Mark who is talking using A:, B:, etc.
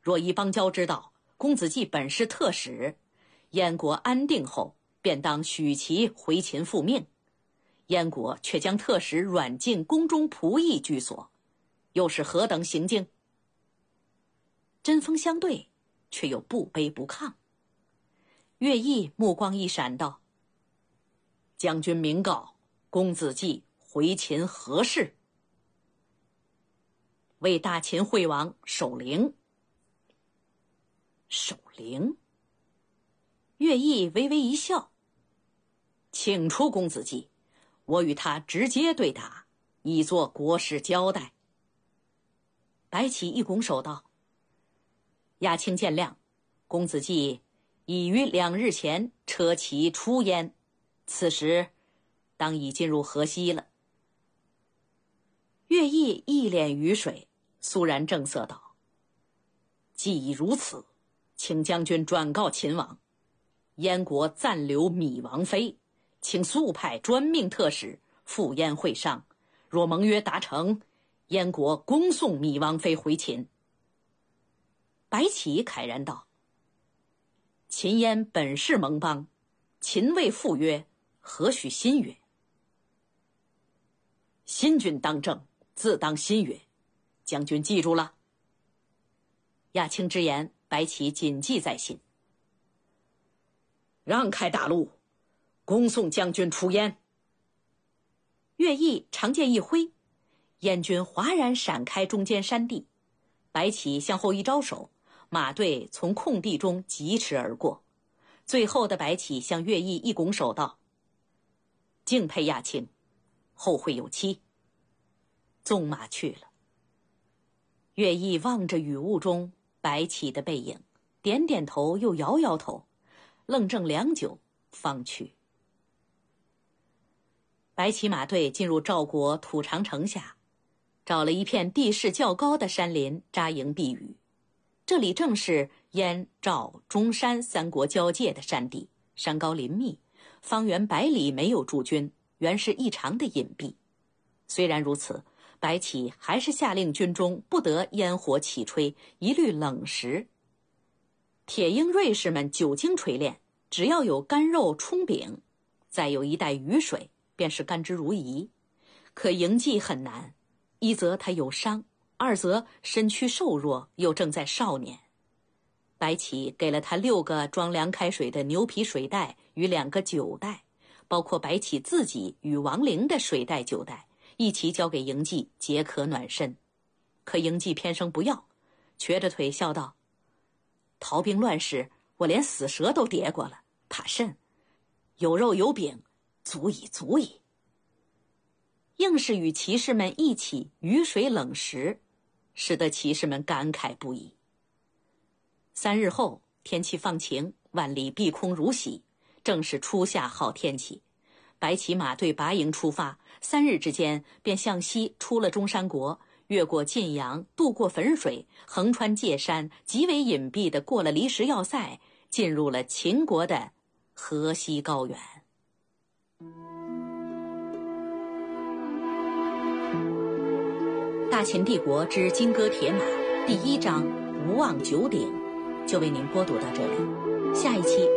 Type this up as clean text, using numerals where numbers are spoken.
A: 若以邦交之道，公子季本是特使，燕国安定后，便当许其回秦复命。燕国却将特使软禁宫中仆役居所，又是何等行径？针锋相对，却又不卑不亢。乐毅目光一闪道：将军明告，公子季回秦何事？为大秦惠王守灵。守灵？乐毅微微一笑：请出公子季，我与他直接对答，以作国事交代。白起一拱手道：亚卿见谅，公子季已于2日前车骑出燕，此时当已进入河西了。乐毅一脸雨水，肃然正色道：既已如此，请将军转告秦王，燕国暂留芈王妃，请速派专命特使赴燕会商，若盟约达成，燕国恭送芈王妃回秦。白起慨然道：秦燕本是盟邦，秦未赴约，何许新约？新君当政，自当新约，将军记住了。亚卿之言，白起谨记在心。让开大路，恭送将军出燕。乐毅长剑一挥，燕军哗然闪开中间山地。白起向后一招手，马队从空地中疾驰而过。最后的白起向乐毅一拱手道：敬佩亚卿，后会有期。纵马去了。乐毅望着雨雾中白起的背影，点点头又摇摇头，愣怔良久，方去。白起马队进入赵国土长城下，找了一片地势较高的山林扎营避雨。这里正是燕、赵、中山3国交界的山地，山高林密，方圆100里没有驻军，原是异常的隐蔽。虽然如此，白起还是下令军中不得烟火起吹，一律冷食。铁鹰锐士们久经锤炼，只要有干肉冲饼，再有一袋雨水，便是甘之如饴。可营计很难，一则他有伤，二则身躯瘦弱，又正在少年。白起给了他6个装凉开水的牛皮水袋与2个酒袋，包括白起自己与王陵的水袋酒袋，一齐交给营计解渴暖身。可营计偏生不要，瘸着腿笑道：逃兵乱世，我连死蛇都跌过了，怕甚？有肉有饼，足矣足矣。硬是与骑士们一起雨水冷食，使得骑士们感慨不已。3日后，天气放晴，万里碧空如洗，正是初夏好天气。白起马队拔营出发，3日之间便向西出了中山国，越过晋阳，渡过汾水，横穿界山，极为隐蔽地过了离石要塞，进入了秦国的河西高原。大秦帝国之金戈铁马第1章无望九鼎就为您播读到这里，下一期